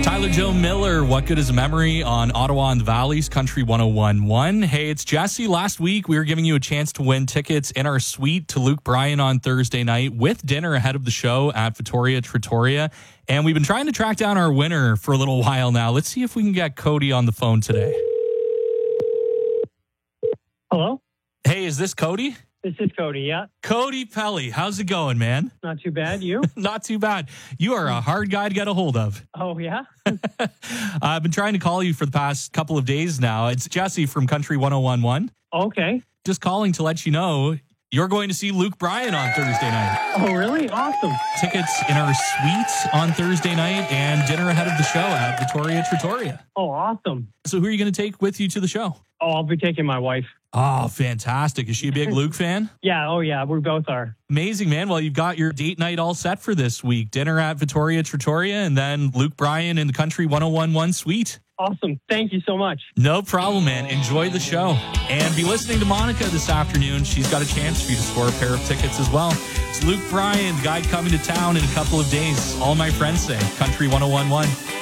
Tyler Joe Miller, What Good is a Memory on Ottawa and the Valley's Country 101.1. Hey, it's Jesse. Last week, we were giving you a chance to win tickets in our suite to Luke Bryan on Thursday night with dinner ahead of the show at Vittoria Trattoria. And we've been trying to track down our winner for a little while now. Let's see if we can get Cody on the phone today. Hello? Hey, is this Cody? This is Cody, yeah. Cody Pelly, how's it going, man? Not too bad, you? Not too bad. You are a hard guy to get a hold of. Oh, yeah? I've been trying to call you for the past couple of days now. It's Jesse from Country 101.1. Okay. Just calling to let you know you're going to see Luke Bryan on Thursday night. Oh, really? Awesome. Tickets in our suite on Thursday night and dinner ahead of the show at Vittoria Trattoria. Oh, awesome. So who are you going to take with you to the show? Oh, I'll be taking my wife. Oh, fantastic. Is she a big Luke fan? Yeah, oh yeah, we both are. Amazing, man. Well, you've got your date night all set for this week. Dinner at Vittoria Trattoria and then Luke Bryan in the Country 101.1 suite. Awesome. Thank you so much. No problem, man. Enjoy the show. And be listening to Monica this afternoon. She's got a chance for you to score a pair of tickets as well. It's Luke Bryan, the guy coming to town in a couple of days. All my friends say, Country 101.1.